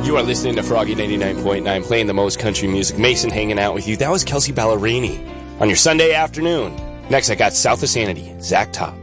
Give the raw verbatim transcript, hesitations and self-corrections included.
You are listening to Froggy ninety-nine point nine, playing the most country music. Mason hanging out with you. That was Kelsey Ballerini on your Sunday afternoon. Next, I got South of Sanity, Zach Top.